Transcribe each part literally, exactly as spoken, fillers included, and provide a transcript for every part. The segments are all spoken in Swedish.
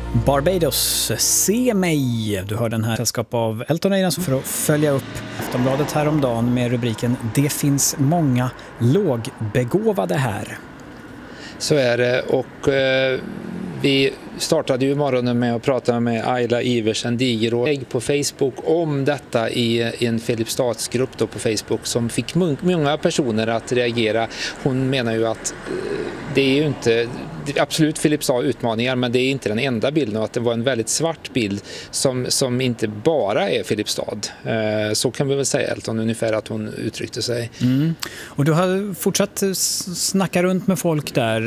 Barbados, se mig. Du hör den här sällskap av Elton Einar för att följa upp Aftonbladet häromdagen med rubriken Det finns många lågbegåvade här. Så är det, och eh, vi startade ju morgonen med att prata med Ayla Iversen Digerå på Facebook om detta i, i en Filipstadsgrupp då på Facebook som fick många personer att reagera. Hon menar ju att det är ju inte, det är absolut Filipstad utmaningar, men det är inte den enda bilden, och att det var en väldigt svart bild som, som inte bara är Filipstad. Eh, så kan vi väl säga, Elton, ungefär att hon uttryckte sig. Mm. Och du har fortsatt snacka runt med folk där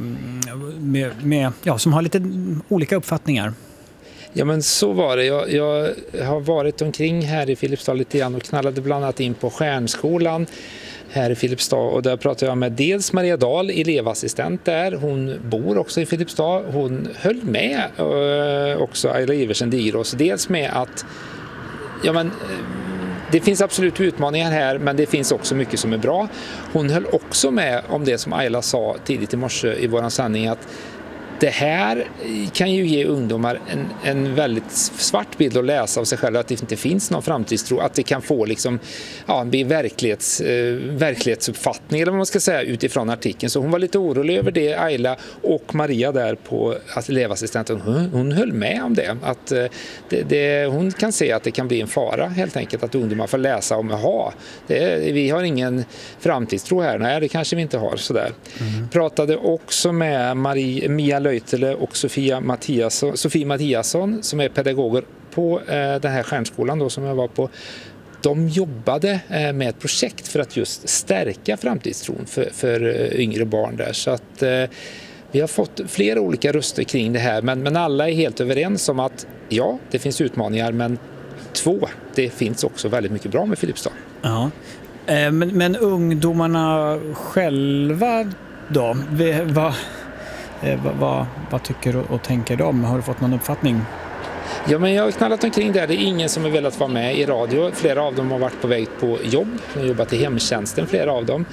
med, med, ja, som har lite olika uppfattningar. Ja, men så var det. Jag, jag har varit omkring här i Filipstad lite grann och knallade bland annat in på Stjärnskolan här i Filipstad, och där pratade jag med dels Maria Dahl, elevassistent där. Hon bor också i Filipstad. Hon höll med äh, också Ayla Iversen Digerå, dels med att ja, men, det finns absolut utmaningar här, men det finns också mycket som är bra. Hon höll också med om det som Ayla sa tidigt i morse i våran sändning, att det här kan ju ge ungdomar en, en väldigt svart bild att läsa av sig själva, att det inte finns någon framtidstro, att det kan få liksom, ja, bli verklighets, eh, verklighetsuppfattning eller vad man ska säga utifrån artikeln. Så hon var lite orolig över det, Ayla, och Maria där på att elevassistenten, hon, hon höll med om det. Att eh, det, det, hon kan se att det kan bli en fara helt enkelt att ungdomar får läsa om aha, det, vi har ingen framtidstro här. Nej, det kanske vi inte har sådär. Mm. Pratade också med Maria, Mia Löjtele och Sofia Mattiasson, Sofie Mattiasson som är pedagoger på eh, den här Stjärnskolan då, som jag var på. De jobbade eh, med ett projekt för att just stärka framtidstron för, för eh, yngre barn där. Så att eh, vi har fått flera olika röster kring det här, men, men alla är helt överens om att ja, det finns utmaningar, men två, det finns också väldigt mycket bra med Filipstad. Ja. Eh, men, men ungdomarna själva då, vi, vad... Eh, vad, vad, vad tycker och, och tänker de? Har du fått någon uppfattning? Ja, men jag har knallat omkring där. Det är ingen som har velat vara med i radio. Flera av dem har varit på väg på jobb. De har jobbat i hemtjänsten, flera av dem.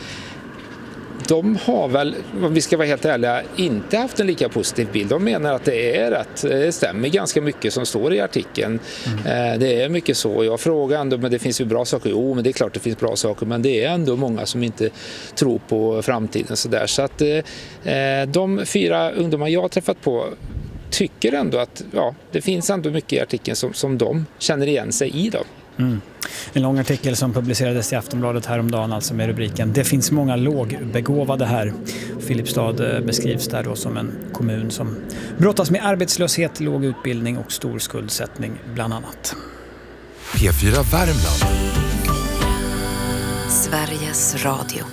De har väl, om vi ska vara helt ärliga, inte haft en lika positiv bild. De menar att det är rätt, det stämmer ganska mycket som står i artikeln. Mm. Det är mycket så. Jag frågar ändå, men det finns ju bra saker. Jo, men det är klart det finns bra saker, men det är ändå många som inte tror på framtiden. Så, där. Så att de fyra ungdomar jag har träffat på tycker ändå att ja, det finns ändå mycket i artikeln som, som de känner igen sig i då. Mm. En lång artikel som publicerades i Aftonbladet häromdagen, alltså med rubriken Det finns många lågbegåvade här. Filipstad beskrivs där då som en kommun som brottas med arbetslöshet, låg utbildning och stor skuldsättning bland annat. P fyra Värmland. Sveriges Radio.